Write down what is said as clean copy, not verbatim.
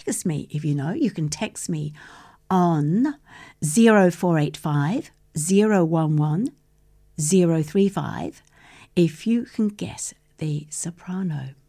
text me if you know. You can text me on 0485 011 035 if you can guess the soprano.